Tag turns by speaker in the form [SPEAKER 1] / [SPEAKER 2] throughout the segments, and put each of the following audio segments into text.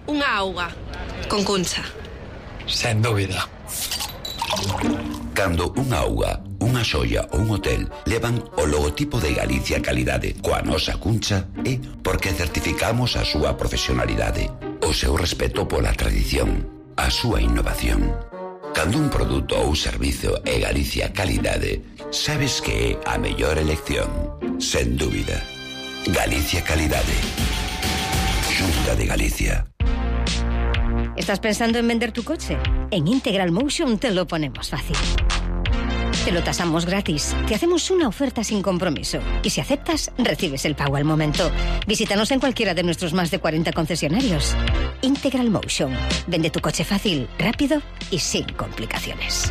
[SPEAKER 1] unha auga con Cuncha.
[SPEAKER 2] Sen dúbida.
[SPEAKER 3] Cando unha auga, unha xoia ou un hotel levan o logotipo de Galicia Calidade coa nosa Cuncha é porque certificamos a súa profesionalidade, o seu respeto pola tradición, a súa innovación. Cando un produto ou servizo é Galicia Calidade, sabes que é a mellor elección, sen dúbida. Galicia Calidade. Xunta de Galicia.
[SPEAKER 4] ¿Estás pensando en vender tu coche? En Integral Motion te lo ponemos fácil. Te lo tasamos gratis, te hacemos una oferta sin compromiso y si aceptas, recibes el pago al momento. Visítanos en cualquiera de nuestros más de 40 concesionarios. Integral Motion. Vende tu coche fácil, rápido y sin complicaciones.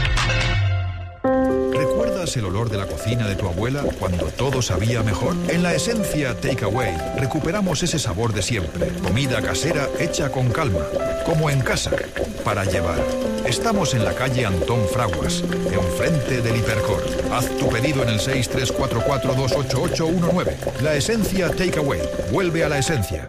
[SPEAKER 5] ¿Recuerdas el olor de la cocina de tu abuela cuando todo sabía mejor? En la Esencia Takeaway recuperamos ese sabor de siempre. Comida casera hecha con calma, como en casa, para llevar. Estamos en la calle Antón Fraguas, enfrente del Hipercor. Haz tu pedido en el 634428819. La Esencia Takeaway. Vuelve a la esencia.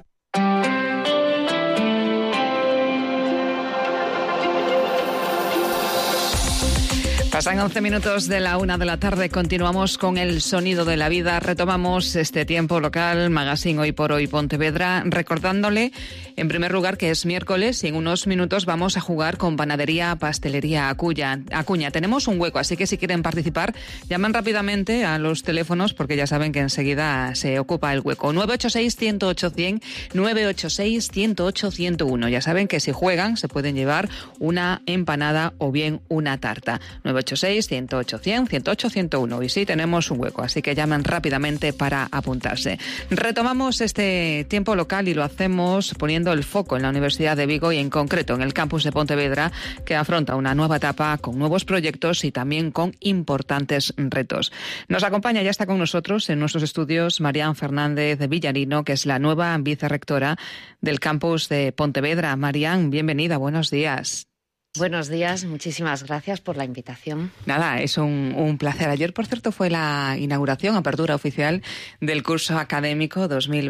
[SPEAKER 6] Pasan 11 minutos de la 1 de la tarde, continuamos con el sonido de la vida, retomamos este tiempo local, Magazine Hoy por Hoy Pontevedra, recordándole en primer lugar que es miércoles y en unos minutos vamos a jugar con Panadería Pastelería Acuña. Tenemos un hueco, así que si quieren participar, llaman rápidamente a los teléfonos porque ya saben que enseguida se ocupa el hueco. 986-108-100, 986-108-101. Ya saben que si juegan se pueden llevar una empanada o bien una tarta. 986-108-100, 108-101. Y sí, tenemos un hueco, así que llaman rápidamente para apuntarse. Retomamos este tiempo local y lo hacemos poniendo el foco en la Universidad de Vigo y en concreto en el campus de Pontevedra, que afronta una nueva etapa con nuevos proyectos y también con importantes retos. Nos acompaña, ya está con nosotros en nuestros estudios, Marián Fernández de Villarino, que es la nueva vicerrectora del campus de Pontevedra. Marián, bienvenida, buenos días.
[SPEAKER 7] Buenos días, muchísimas gracias por la invitación.
[SPEAKER 6] Nada, es un placer. Ayer, por cierto, fue la inauguración, apertura oficial del curso académico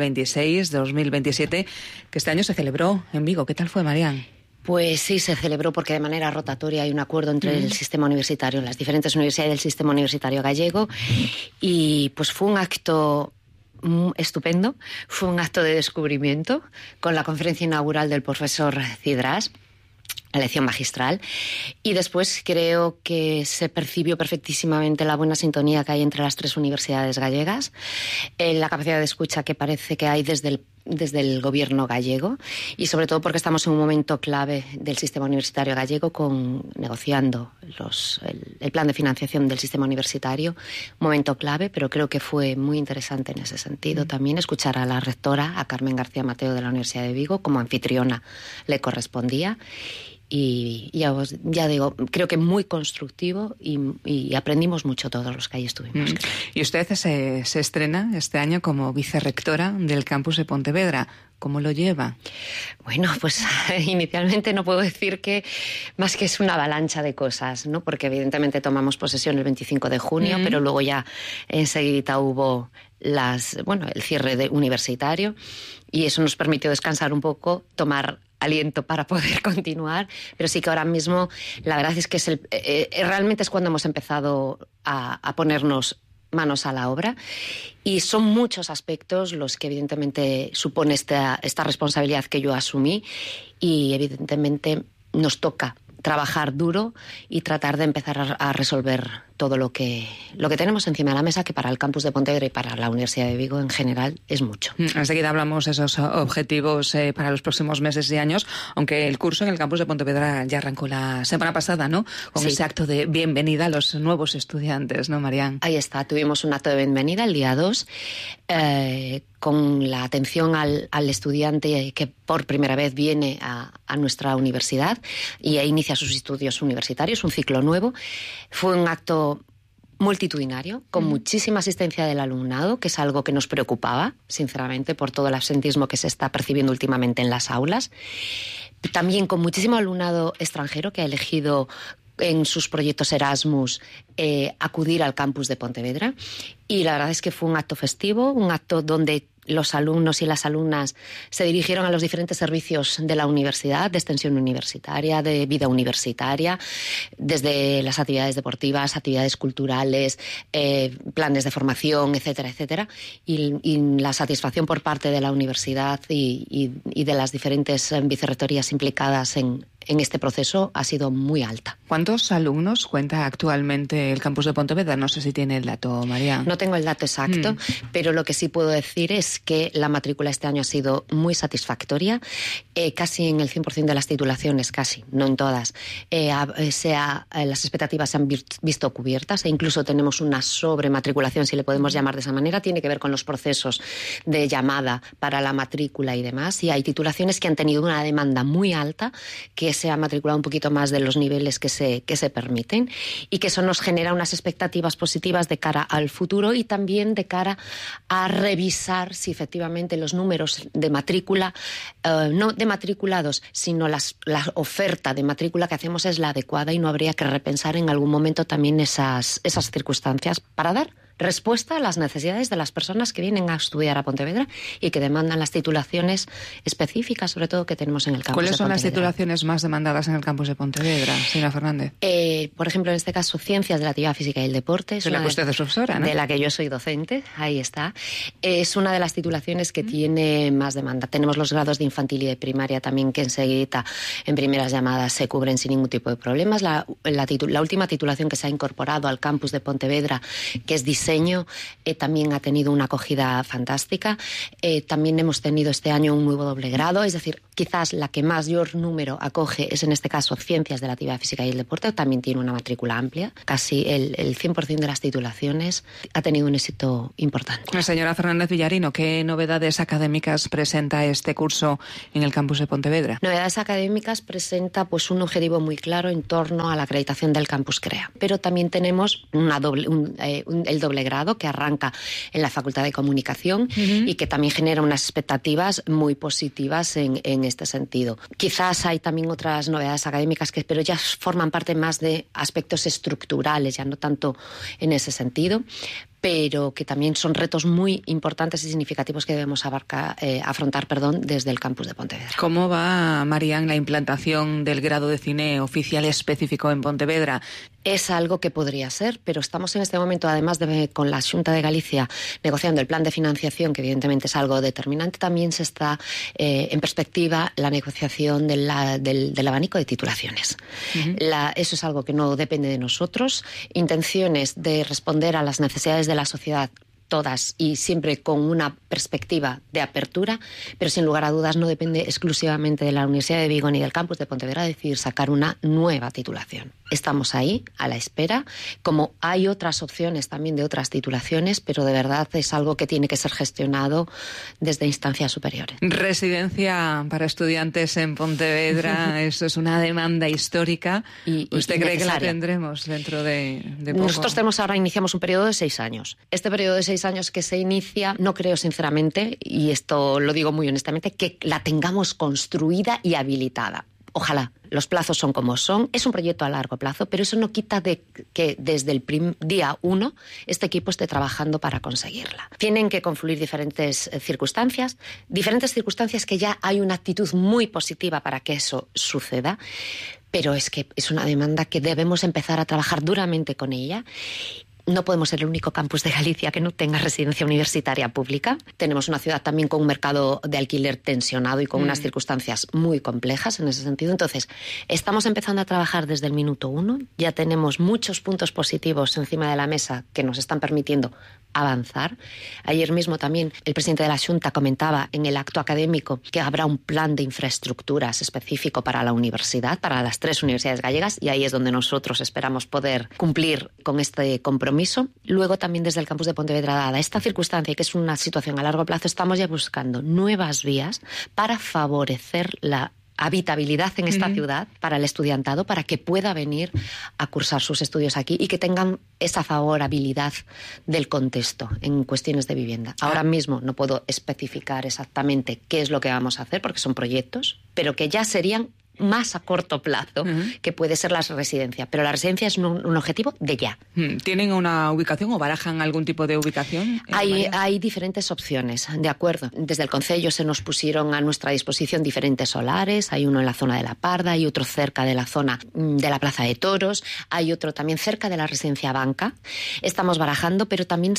[SPEAKER 6] 2026-2027, que este año se celebró en Vigo. ¿Qué tal fue, Marián?
[SPEAKER 7] Pues sí, se celebró porque de manera rotatoria hay un acuerdo entre el sistema universitario, las diferentes universidades del sistema universitario gallego, y pues fue un acto estupendo, fue un acto de descubrimiento con la conferencia inaugural del profesor Cidrás, la lección magistral, y después creo que se percibió perfectísimamente la buena sintonía que hay entre las tres universidades gallegas, la capacidad de escucha que parece que hay desde el gobierno gallego y sobre todo porque estamos en un momento clave del sistema universitario gallego negociando el plan de financiación del sistema universitario, momento clave, pero creo que fue muy interesante en ese sentido también escuchar a la rectora, a Carmen García Mateo de la Universidad de Vigo, como anfitriona le correspondía. Y ya digo, creo que muy constructivo y aprendimos mucho todos los que allí estuvimos.
[SPEAKER 6] Y usted se estrena este año como vicerrectora del campus de Pontevedra. ¿Cómo lo lleva?
[SPEAKER 7] Bueno, pues inicialmente no puedo decir que más que es una avalancha de cosas, ¿no? Porque evidentemente tomamos posesión el 25 de junio, pero luego ya enseguida hubo el cierre universitario y eso nos permitió descansar un poco, tomar aliento para poder continuar, pero sí que ahora mismo la verdad es que realmente es cuando hemos empezado a ponernos manos a la obra y son muchos aspectos los que evidentemente supone esta responsabilidad que yo asumí y evidentemente nos toca trabajar duro y tratar de empezar a resolver todo lo que tenemos encima de la mesa, que para el campus de Pontevedra y para la Universidad de Vigo en general es mucho.
[SPEAKER 6] Enseguida hablamos de esos objetivos para los próximos meses y años, aunque el curso en el campus de Pontevedra ya arrancó la semana pasada, ¿no? Con ese acto de bienvenida a los nuevos estudiantes, ¿no, Marián?
[SPEAKER 7] Ahí está, tuvimos un acto de bienvenida el día 2, con la atención al estudiante que por primera vez viene a nuestra universidad y inicia sus estudios universitarios, un ciclo nuevo. Fue un acto multitudinario, con muchísima asistencia del alumnado, que es algo que nos preocupaba, sinceramente, por todo el absentismo que se está percibiendo últimamente en las aulas. También con muchísimo alumnado extranjero que ha elegido en sus proyectos Erasmus acudir al campus de Pontevedra, y la verdad es que fue un acto festivo, un acto donde los alumnos y las alumnas se dirigieron a los diferentes servicios de la universidad, de extensión universitaria, de vida universitaria, desde las actividades deportivas, actividades culturales, planes de formación, etcétera, etcétera. Y la satisfacción por parte de la universidad y de las diferentes vicerrectorías implicadas en este proceso ha sido muy alta.
[SPEAKER 6] ¿Cuántos alumnos cuenta actualmente el campus de Pontevedra? No sé si tiene el dato, María.
[SPEAKER 7] No tengo el dato exacto, pero lo que sí puedo decir es que la matrícula este año ha sido muy satisfactoria, casi en el 100% de las titulaciones, casi, no en todas. Las expectativas se han visto cubiertas, e incluso tenemos una sobrematriculación, si le podemos llamar de esa manera. Tiene que ver con los procesos de llamada para la matrícula y demás, y hay titulaciones que han tenido una demanda muy alta, que se ha matriculado un poquito más de los niveles que se permiten, y que eso nos genera unas expectativas positivas de cara al futuro y también de cara a revisar si efectivamente los números de matrícula, no de matriculados, sino la oferta de matrícula que hacemos es la adecuada, y no habría que repensar en algún momento también esas circunstancias para dar respuesta a las necesidades de las personas que vienen a estudiar a Pontevedra y que demandan las titulaciones específicas, sobre todo, que tenemos en el campus de Pontevedra.
[SPEAKER 6] ¿Cuáles son las titulaciones más demandadas en el campus de Pontevedra, señora Fernández?
[SPEAKER 7] Por ejemplo, en este caso, Ciencias de la Actividad Física y el Deporte.
[SPEAKER 6] De la que usted es profesora, ¿no?
[SPEAKER 7] De la que yo soy docente, ahí está. Es una de las titulaciones que tiene más demanda. Tenemos los grados de infantil y de primaria también, que enseguida, en primeras llamadas, se cubren sin ningún tipo de problemas. La última titulación que se ha incorporado al campus de Pontevedra, que es diseño, también ha tenido una acogida fantástica. También hemos tenido este año un nuevo doble grado, es decir, quizás la que mayor número acoge es en este caso Ciencias de la Actividad Física y el Deporte. También tiene una matrícula amplia. Casi el 100% de las titulaciones ha tenido un éxito importante.
[SPEAKER 6] La señora Fernández Villarino, ¿qué novedades académicas presenta este curso en el campus de Pontevedra?
[SPEAKER 7] Novedades académicas presenta pues un objetivo muy claro en torno a la acreditación del campus CREA. Pero también tenemos el doble grado, que arranca en la Facultad de Comunicación y que también genera unas expectativas muy positivas en este sentido. Quizás hay también otras novedades académicas pero ya forman parte más de aspectos estructurales, ya no tanto en ese sentido, pero que también son retos muy importantes y significativos que debemos afrontar desde el campus de Pontevedra.
[SPEAKER 6] ¿Cómo va, Marian, la implantación del grado de cine oficial específico en Pontevedra?
[SPEAKER 7] Es algo que podría ser, pero estamos en este momento, además con la Xunta de Galicia, negociando el plan de financiación, que evidentemente es algo determinante. También se está en perspectiva la negociación del abanico de titulaciones. Eso es algo que no depende de nosotros. Intenciones de responder a las necesidades de la sociedad, todas, y siempre con una perspectiva de apertura, pero sin lugar a dudas no depende exclusivamente de la Universidad de Vigo ni del campus de Pontevedra decidir sacar una nueva titulación. Estamos ahí, a la espera, como hay otras opciones también de otras titulaciones, pero de verdad es algo que tiene que ser gestionado desde instancias superiores.
[SPEAKER 6] Residencia para estudiantes en Pontevedra, eso es una demanda histórica. ¿Usted cree que la tendremos dentro de poco?
[SPEAKER 7] Nosotros iniciamos un periodo de 6 años. Este periodo de 6 años que se inicia, no creo sinceramente, y esto lo digo muy honestamente, que la tengamos construida y habilitada. Ojalá. Los plazos son como son. Es un proyecto a largo plazo, pero eso no quita de que desde el día 1 este equipo esté trabajando para conseguirla. Tienen que confluir diferentes circunstancias que ya hay una actitud muy positiva para que eso suceda, pero es que es una demanda que debemos empezar a trabajar duramente con ella. No podemos ser el único campus de Galicia que no tenga residencia universitaria pública. Tenemos una ciudad también con un mercado de alquiler tensionado y con unas circunstancias muy complejas en ese sentido. Entonces, estamos empezando a trabajar desde el minuto 1. Ya tenemos muchos puntos positivos encima de la mesa que nos están permitiendo avanzar. Ayer mismo también el presidente de la Xunta comentaba en el acto académico que habrá un plan de infraestructuras específico para la universidad, para las 3 universidades gallegas, y ahí es donde nosotros esperamos poder cumplir con este compromiso. Luego también desde el campus de Pontevedra, dada esta circunstancia y que es una situación a largo plazo, estamos ya buscando nuevas vías para favorecer la habitabilidad en esta ciudad para el estudiantado, para que pueda venir a cursar sus estudios aquí y que tengan esa favorabilidad del contexto en cuestiones de vivienda. Ahora mismo no puedo especificar exactamente qué es lo que vamos a hacer porque son proyectos, pero que ya serían más a corto plazo, que puede ser la residencia. Pero la residencia es un objetivo de ya.
[SPEAKER 6] ¿Tienen una ubicación o barajan algún tipo de ubicación?
[SPEAKER 7] Hay diferentes opciones, de acuerdo. Desde el Concello se nos pusieron a nuestra disposición diferentes solares. Hay uno en la zona de La Parda, hay otro cerca de la zona de la Plaza de Toros, hay otro también cerca de la residencia Banca. Estamos barajando, pero también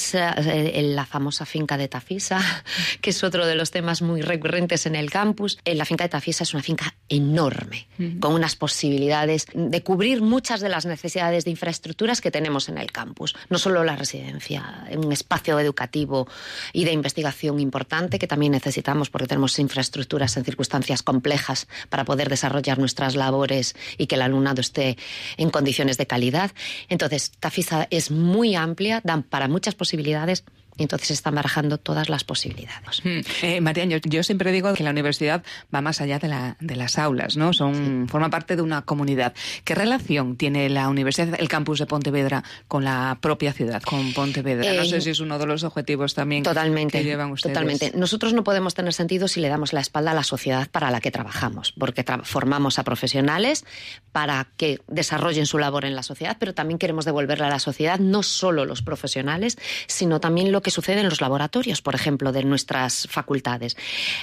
[SPEAKER 7] la famosa finca de Tafisa, que es otro de los temas muy recurrentes en el campus. La finca de Tafisa es una finca enorme, con unas posibilidades de cubrir muchas de las necesidades de infraestructuras que tenemos en el campus. No solo la residencia, un espacio educativo y de investigación importante que también necesitamos porque tenemos infraestructuras en circunstancias complejas para poder desarrollar nuestras labores y que el alumnado esté en condiciones de calidad. Entonces, Tafisa es muy amplia, dan para muchas posibilidades. Entonces están barajando todas las posibilidades.
[SPEAKER 6] María, yo siempre digo que la universidad va más allá de las aulas, ¿no? Forma parte de una comunidad. ¿Qué relación tiene la universidad, el campus de Pontevedra, con la propia ciudad, con Pontevedra? No sé si es uno de los objetivos también que llevan ustedes.
[SPEAKER 7] Totalmente. Nosotros no podemos tener sentido si le damos la espalda a la sociedad para la que trabajamos, porque formamos a profesionales para que desarrollen su labor en la sociedad, pero también queremos devolverle a la sociedad no solo los profesionales, sino también lo que sucede en los laboratorios, por ejemplo, de nuestras facultades.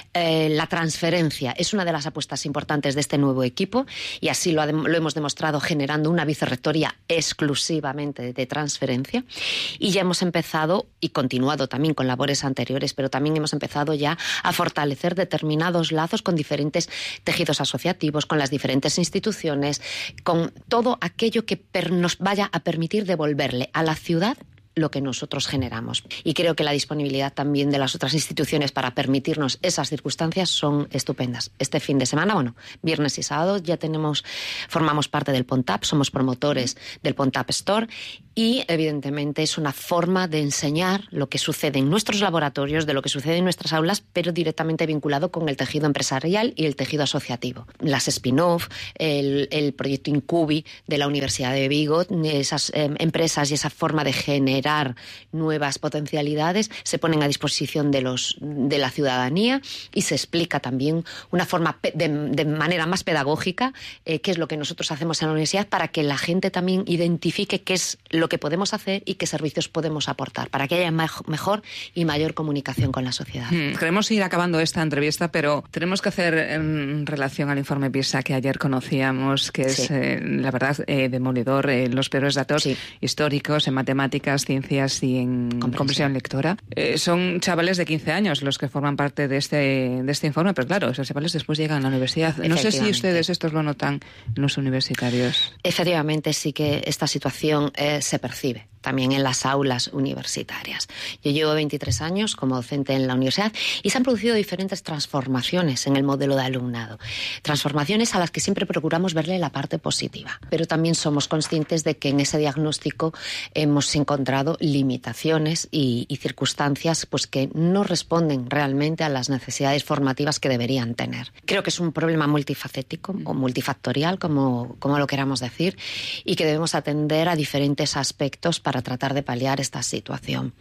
[SPEAKER 7] La transferencia es una de las apuestas importantes de este nuevo equipo y así lo hemos demostrado generando una vicerrectoría exclusivamente de transferencia y ya hemos empezado y continuado también con labores anteriores, pero también hemos empezado ya a fortalecer determinados lazos con diferentes tejidos asociativos, con las diferentes instituciones, con todo aquello que nos vaya a permitir devolverle a la ciudad lo que nosotros generamos. Y creo que la disponibilidad también de las otras instituciones para permitirnos esas circunstancias son estupendas. Este fin de semana, viernes y sábado, formamos parte del PONTAP, somos promotores del PONTAP Store y evidentemente es una forma de enseñar lo que sucede en nuestros laboratorios, de lo que sucede en nuestras aulas, pero directamente vinculado con el tejido empresarial y el tejido asociativo. Las spin-off, el proyecto Incubi de la Universidad de Vigo, esas empresas y esa forma de generar nuevas potencialidades se ponen a disposición de la ciudadanía y se explica también una forma de manera más pedagógica qué es lo que nosotros hacemos en la universidad para que la gente también identifique qué es lo que podemos hacer y qué servicios podemos aportar para que haya mejor y mayor comunicación con la sociedad.
[SPEAKER 6] Queremos ir acabando esta entrevista, pero tenemos que hacer en relación al informe PISA que ayer conocíamos, que es, la verdad, demoledor, los peores datos históricos en matemáticas, ciencias y en comprensión lectora. Son chavales de 15 años los que forman parte de este informe, pero claro, esos chavales después llegan a la universidad. No sé si ustedes estos lo notan en los universitarios.
[SPEAKER 7] Efectivamente, sí que esta situación se percibe también en las aulas universitarias. Yo llevo 23 años como docente en la universidad y se han producido diferentes transformaciones en el modelo de alumnado. Transformaciones a las que siempre procuramos verle la parte positiva. Pero también somos conscientes de que en ese diagnóstico hemos encontrado limitaciones y circunstancias pues, que no responden realmente a las necesidades formativas que deberían tener. Creo que es un problema multifacético o multifactorial, como lo queramos decir, y que debemos atender a diferentes aspectos para tratar de paliar esta situación.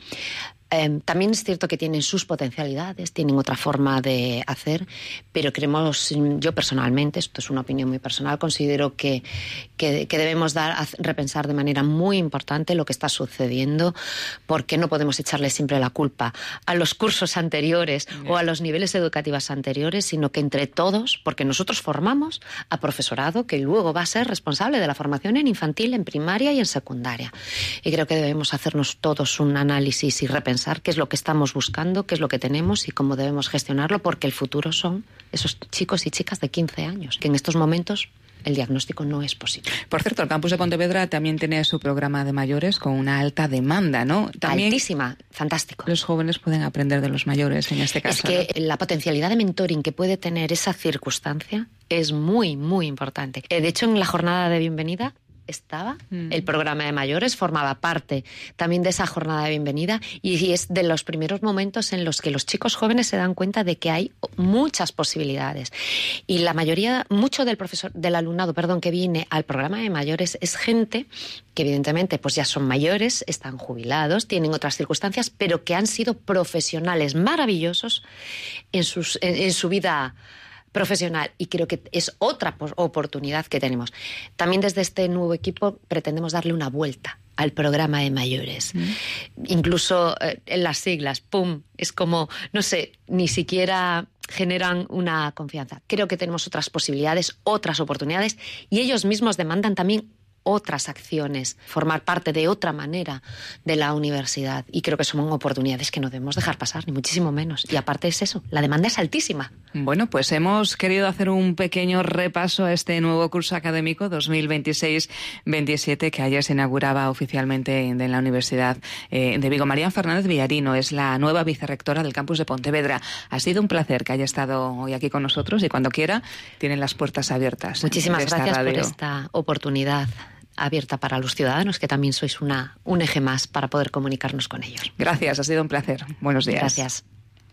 [SPEAKER 7] También es cierto que tienen sus potencialidades, tienen otra forma de hacer, pero creemos, yo personalmente, esto es una opinión muy personal, considero que debemos repensar de manera muy importante lo que está sucediendo, porque no podemos echarle siempre la culpa a los cursos anteriores o a los niveles educativos anteriores, sino que entre todos, porque nosotros formamos a profesorado que luego va a ser responsable de la formación en infantil, en primaria y en secundaria. Y creo que debemos hacernos todos un análisis y repensar qué es lo que estamos buscando, qué es lo que tenemos y cómo debemos gestionarlo, porque el futuro son esos chicos y chicas de 15 años, que en estos momentos el diagnóstico no es posible.
[SPEAKER 6] Por cierto, el campus de Pontevedra también tiene su programa de mayores con una alta demanda, ¿no? También
[SPEAKER 7] altísima, fantástico.
[SPEAKER 6] Los jóvenes pueden aprender de los mayores en este caso.
[SPEAKER 7] Es que la potencialidad de mentoring que puede tener esa circunstancia es muy, muy importante. De hecho, en la jornada de bienvenida estaba el programa de mayores, formaba parte también de esa jornada de bienvenida y es de los primeros momentos en los que los chicos jóvenes se dan cuenta de que hay muchas posibilidades y la mayoría, mucho del alumnado que viene al programa de mayores es gente que evidentemente pues ya son mayores, están jubilados, tienen otras circunstancias, pero que han sido profesionales maravillosos en su vida profesional, y creo que es otra oportunidad que tenemos. También desde este nuevo equipo pretendemos darle una vuelta al programa de mayores. Incluso en las siglas, ¡pum!, es como, no sé, ni siquiera generan una confianza. Creo que tenemos otras posibilidades, otras oportunidades, y ellos mismos demandan también otras acciones, formar parte de otra manera de la universidad, y creo que son oportunidades que no debemos dejar pasar, ni muchísimo menos. Y aparte es eso, la demanda es altísima.
[SPEAKER 6] Bueno, pues hemos querido hacer un pequeño repaso a este nuevo curso académico 2026-27 que ayer se inauguraba oficialmente en la Universidad de Vigo. María Fernández Villarino es la nueva vicerrectora del campus de Pontevedra. Ha sido un placer que haya estado hoy aquí con nosotros, y cuando quiera tienen las puertas abiertas.
[SPEAKER 7] Muchísimas gracias
[SPEAKER 6] radio.
[SPEAKER 7] por esta oportunidad abierta para los ciudadanos, que también sois un eje más para poder comunicarnos con ellos.
[SPEAKER 6] Gracias, ha sido un placer. Buenos días.
[SPEAKER 7] Gracias.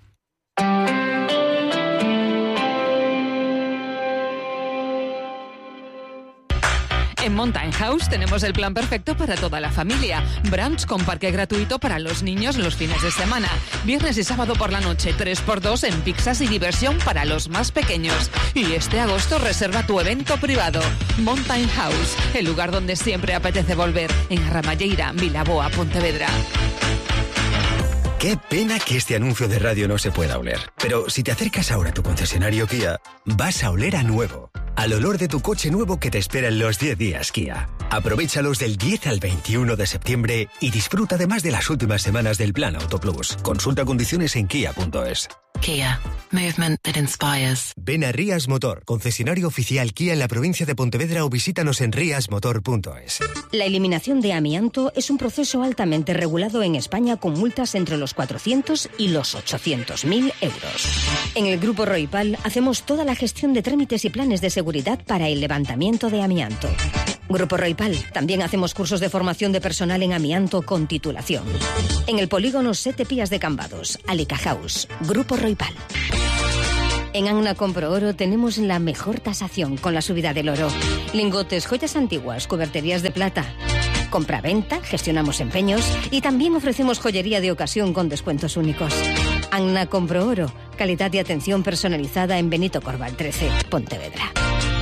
[SPEAKER 6] En Mountain House tenemos el plan perfecto para toda la familia. Brunch con parque gratuito para los niños los fines de semana. Viernes y sábado por la noche, 3x2 en pizzas y diversión para los más pequeños. Y este agosto reserva tu evento privado. Mountain House, el lugar donde siempre apetece volver. En Arramalleira, Vilaboa, Pontevedra.
[SPEAKER 8] Qué pena que este anuncio de radio no se pueda oler. Pero si te acercas ahora a tu concesionario Kia, vas a oler a nuevo. Al olor de tu coche nuevo que te espera en los 10 días Kia. Aprovéchalos del 10 al 21 de septiembre y disfruta además de las últimas semanas del Plan Auto Plus. Consulta condiciones en kia.es.
[SPEAKER 9] Kia. Movement that inspires.
[SPEAKER 8] Ven a Rías Motor, concesionario oficial Kia en la provincia de Pontevedra, o visítanos en riasmotor.es.
[SPEAKER 4] La eliminación de amianto es un proceso altamente regulado en España, con multas entre los 400 y los 800.000 euros. En el Grupo Roipal hacemos toda la gestión de trámites y planes de seguridad para el levantamiento de amianto. Grupo Roipal, también hacemos cursos de formación de personal en amianto con titulación. En el polígono Sete Pías de Cambados, Alica House, Grupo Roipal. En Anna Compro Oro tenemos la mejor tasación con la subida del oro. Lingotes, joyas antiguas, cuberterías de plata. Compra-venta, gestionamos empeños y también ofrecemos joyería de ocasión con descuentos únicos. Anna Compro Oro, calidad y atención personalizada en Benito Corval 13, Pontevedra.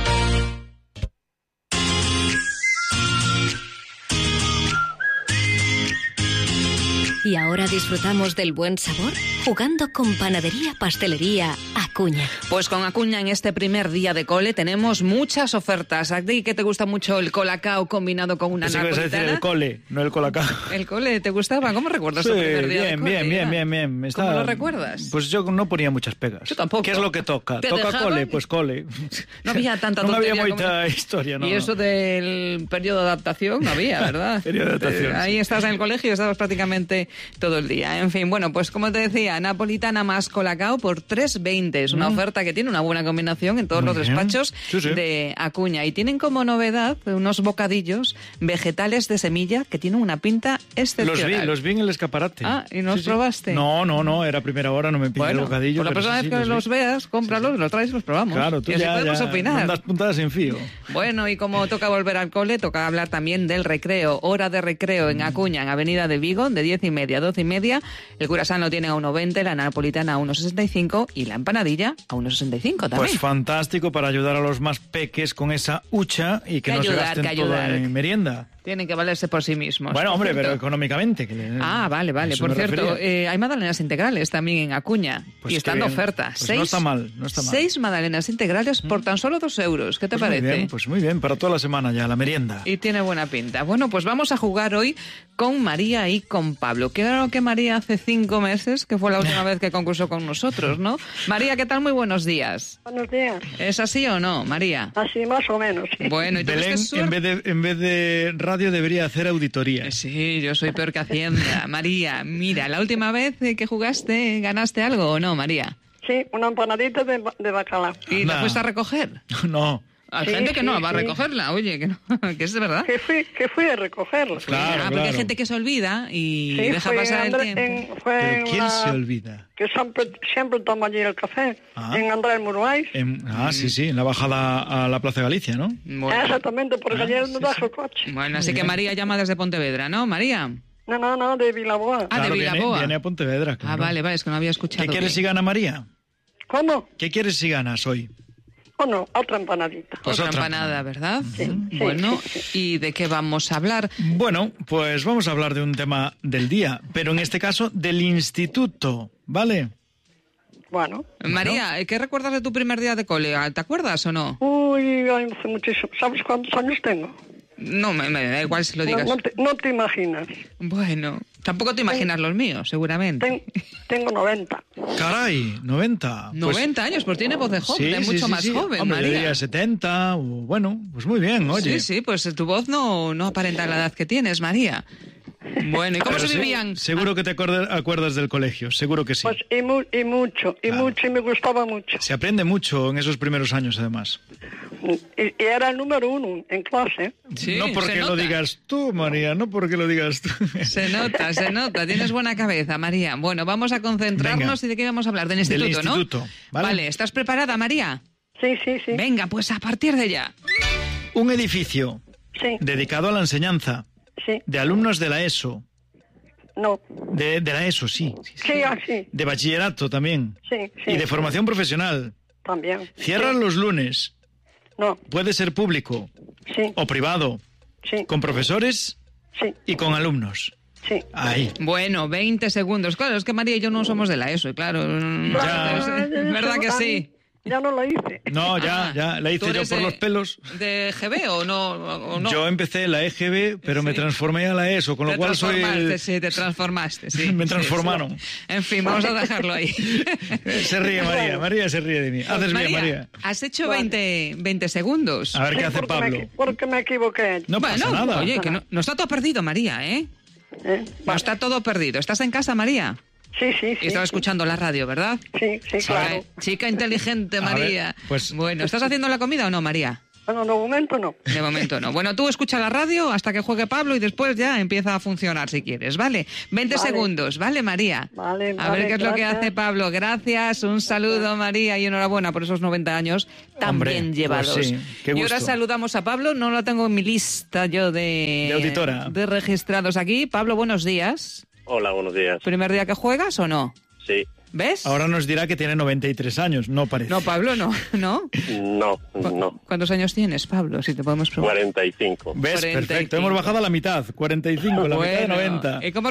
[SPEAKER 4] Y ahora disfrutamos del buen sabor jugando con Panadería Pastelería Acuña.
[SPEAKER 6] Pues con Acuña en este primer día de cole tenemos muchas ofertas. ¿A ti que te gusta mucho el colacao combinado con una napolitana?
[SPEAKER 2] Vas a decir el cole, no el colacao.
[SPEAKER 6] ¿El cole te gustaba? ¿Cómo recuerdas tu primer día de cole?
[SPEAKER 2] Bien.
[SPEAKER 6] ¿Cómo lo recuerdas?
[SPEAKER 2] Pues yo no ponía muchas pegas.
[SPEAKER 6] Yo tampoco.
[SPEAKER 2] ¿Qué es lo que toca?
[SPEAKER 6] ¿Te
[SPEAKER 2] ¿Toca
[SPEAKER 6] dejaban?
[SPEAKER 2] cole? Pues cole.
[SPEAKER 6] No había tanta
[SPEAKER 2] no
[SPEAKER 6] tontería.
[SPEAKER 2] No había mucha historia, ¿no?
[SPEAKER 6] Y eso del periodo de adaptación no había, ¿verdad?
[SPEAKER 2] Periodo de adaptación.
[SPEAKER 6] Ahí estás en el colegio y estabas prácticamente todo el día. En fin, bueno, pues como te decía, napolitana más colacao por 3,20. Es una oferta que tiene una buena combinación en todos los despachos de Acuña. Y tienen como novedad unos bocadillos vegetales de semilla que tienen una pinta excepcional.
[SPEAKER 2] Los vi en el escaparate.
[SPEAKER 6] Ah, ¿y no los probaste?
[SPEAKER 2] No, era primera hora, no me pillé el bocadillo.
[SPEAKER 6] Pues la próxima vez que los veas, cómpralos, los traes y los probamos.
[SPEAKER 2] Claro, tú
[SPEAKER 6] y así
[SPEAKER 2] ya
[SPEAKER 6] podemos opinar.
[SPEAKER 2] andas puntadas en fío.
[SPEAKER 6] Bueno, y como toca volver al cole, toca hablar también del recreo. Hora de recreo en Acuña, en Avenida de Vigo, de 10:30 a 12:30. El curasán lo tiene a 1,20, la napolitana a 1,65 y la empanadilla a 1,65 también.
[SPEAKER 2] Pues fantástico para ayudar a los más peques con esa hucha y que no se gasten todo en merienda.
[SPEAKER 6] Tienen que valerse por sí mismos.
[SPEAKER 2] Bueno, hombre, pero económicamente.
[SPEAKER 6] Vale. Por cierto, hay magdalenas integrales también en Acuña.
[SPEAKER 2] Pues
[SPEAKER 6] y están de oferta.
[SPEAKER 2] Pues no está mal.
[SPEAKER 6] 6 magdalenas integrales por tan solo 2 euros. ¿Qué te parece?
[SPEAKER 2] Muy bien, para toda la semana ya, la merienda.
[SPEAKER 6] Y tiene buena pinta. Bueno, pues vamos a jugar hoy con María y con Pablo. Claro que María hace 5 meses, que fue la última vez que concursó con nosotros, ¿no? María, ¿qué tal? Muy buenos días.
[SPEAKER 10] Buenos días.
[SPEAKER 6] ¿Es así o no, María?
[SPEAKER 10] Así más o menos, sí.
[SPEAKER 6] Bueno, ¿y
[SPEAKER 2] Belén, en vez de radio debería hacer auditoría.
[SPEAKER 6] Sí, yo soy peor que Hacienda. María, mira, la última vez que jugaste, ¿ganaste algo o no, María?
[SPEAKER 10] Sí, una empanadita de bacalao.
[SPEAKER 6] ¿Y la fuiste a recoger?
[SPEAKER 2] No.
[SPEAKER 6] Hay gente que no va a recogerla, oye, que no, que es verdad.
[SPEAKER 10] Que fui a recogerla.
[SPEAKER 2] Claro,
[SPEAKER 6] porque hay gente que se olvida y deja pasar el tiempo.
[SPEAKER 2] ¿Pero quién se olvida?
[SPEAKER 10] Que siempre toma allí el café, en Andrés Muruáis.
[SPEAKER 2] Sí, en la bajada a la Plaza Galicia, ¿no?
[SPEAKER 10] Bueno. Exactamente, porque ayer no trajo coche.
[SPEAKER 6] Bueno, así que María llama desde Pontevedra, ¿no, María?
[SPEAKER 10] No, de Vilaboa.
[SPEAKER 6] Claro, de Vilaboa.
[SPEAKER 2] Viene a Pontevedra, claro.
[SPEAKER 6] Vale, es que no había escuchado.
[SPEAKER 2] ¿Qué quieres si gana María?
[SPEAKER 10] ¿Cómo?
[SPEAKER 2] ¿Qué quieres si ganas hoy?
[SPEAKER 10] O no, otra empanadita.
[SPEAKER 6] Pues otra empanada, ¿verdad?
[SPEAKER 10] Sí.
[SPEAKER 6] Bueno,
[SPEAKER 10] sí.
[SPEAKER 6] ¿y de qué vamos a hablar?
[SPEAKER 2] Bueno, pues vamos a hablar de un tema del día, pero en este caso del instituto, ¿vale?
[SPEAKER 10] Bueno.
[SPEAKER 6] María, ¿qué recuerdas de tu primer día de cole? ¿Te acuerdas o no?
[SPEAKER 10] Uy, hace muchísimo. ¿Sabes cuántos años tengo?
[SPEAKER 6] No, me da igual si lo digas.
[SPEAKER 10] No te imaginas.
[SPEAKER 6] Bueno, tampoco te imaginas los míos, seguramente.
[SPEAKER 10] Tengo 90.
[SPEAKER 2] Caray, 90.
[SPEAKER 6] 90 años, pues tiene voz de joven, de mucho más joven,
[SPEAKER 2] Hombre,
[SPEAKER 6] María.
[SPEAKER 2] yo diría 70, bueno, pues muy bien, oye.
[SPEAKER 6] Sí, pues tu voz no aparenta la edad que tienes, María. Bueno, ¿y cómo se vivían?
[SPEAKER 2] Seguro que te acuerdas del colegio, seguro que sí.
[SPEAKER 10] Pues mucho, y me gustaba mucho.
[SPEAKER 2] Se aprende mucho en esos primeros años, además.
[SPEAKER 10] Y era el número 1 en clase.
[SPEAKER 6] Sí,
[SPEAKER 2] no porque lo digas tú, María, no porque lo digas tú.
[SPEAKER 6] Se nota, tienes buena cabeza, María. Bueno, vamos a concentrarnos. ¿Y de qué vamos a hablar? Del instituto, ¿no?
[SPEAKER 2] Del instituto, ¿vale?
[SPEAKER 6] ¿Estás preparada, María?
[SPEAKER 10] Sí.
[SPEAKER 6] Venga, pues a partir de ya.
[SPEAKER 2] Un edificio dedicado a la enseñanza de alumnos de la ESO.
[SPEAKER 10] No.
[SPEAKER 2] De la ESO, sí.
[SPEAKER 10] Sí.
[SPEAKER 2] De bachillerato también.
[SPEAKER 10] Sí.
[SPEAKER 2] Y de formación profesional.
[SPEAKER 10] También.
[SPEAKER 2] Cierran los lunes.
[SPEAKER 10] No.
[SPEAKER 2] Puede ser público.
[SPEAKER 10] Sí.
[SPEAKER 2] O privado.
[SPEAKER 10] Sí.
[SPEAKER 2] Con profesores.
[SPEAKER 10] Sí.
[SPEAKER 2] Y con alumnos.
[SPEAKER 10] Sí.
[SPEAKER 2] Ahí.
[SPEAKER 6] Bueno, 20 segundos. Claro, es que María y yo no somos de la ESO, claro. ¿Verdad que sí?
[SPEAKER 10] Ya no lo hice.
[SPEAKER 2] No, ya, la hice yo por los pelos.
[SPEAKER 6] ¿De EGB o no?
[SPEAKER 2] Yo empecé en la EGB, pero me transformé a la ESO, con lo cual soy...
[SPEAKER 6] Te transformaste, sí.
[SPEAKER 2] Me transformaron.
[SPEAKER 6] Sí. En fin, vamos a dejarlo ahí.
[SPEAKER 2] Se ríe María se ríe de mí. Haces bien, María.
[SPEAKER 6] Has hecho 20 segundos.
[SPEAKER 2] A ver qué hace Pablo.
[SPEAKER 10] Porque me equivoqué.
[SPEAKER 2] No pasa nada.
[SPEAKER 6] Oye, que no está todo perdido, María, ¿eh? No está todo perdido. ¿Estás en casa, María?
[SPEAKER 10] Sí.
[SPEAKER 6] Y estaba escuchando la radio, ¿verdad?
[SPEAKER 10] Sí, claro.
[SPEAKER 6] Chica inteligente, María.
[SPEAKER 2] Pues...
[SPEAKER 6] Bueno, ¿estás haciendo la comida o no, María?
[SPEAKER 10] Bueno, de momento no.
[SPEAKER 6] De momento no. Bueno, tú escucha la radio hasta que juegue Pablo y después ya empieza a funcionar si quieres, ¿vale? 20 segundos, ¿vale, María?
[SPEAKER 10] Vale,
[SPEAKER 6] a ver qué es lo que hace Pablo. Gracias, un saludo, María, y enhorabuena por esos 90 años tan bien llevados.
[SPEAKER 2] Pues sí, qué gusto.
[SPEAKER 6] Y ahora saludamos a Pablo, no lo tengo en mi lista yo de
[SPEAKER 2] auditora.
[SPEAKER 6] De registrados aquí. Pablo, buenos días.
[SPEAKER 11] Hola, buenos días.
[SPEAKER 6] ¿Primer día que juegas o no?
[SPEAKER 11] Sí.
[SPEAKER 6] ¿Ves?
[SPEAKER 2] Ahora nos dirá que tiene 93 años, no parece.
[SPEAKER 6] No, Pablo, no.
[SPEAKER 11] No.
[SPEAKER 6] ¿Cuántos años tienes, Pablo? Si te podemos preguntar.
[SPEAKER 11] 45.
[SPEAKER 2] ¿Ves?
[SPEAKER 6] 45.
[SPEAKER 2] Perfecto. Hemos bajado a la mitad. 45, la mitad de 90.
[SPEAKER 6] ¿Y cómo